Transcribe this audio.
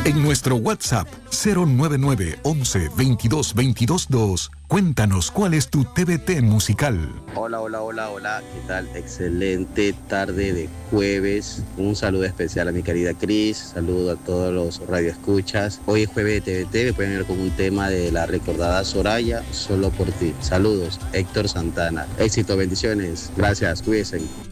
En nuestro WhatsApp 099 11 22 22 2. Cuéntanos cuál es tu TBT musical. Hola, ¿qué tal? Excelente tarde de jueves. Un saludo especial a mi querida Cris, saludo a todos los radioescuchas. Hoy es jueves de TBT, me pueden ver con un tema de la recordada Soraya, Solo por ti. Saludos, Héctor Santana. Éxito, bendiciones, gracias, cuídense.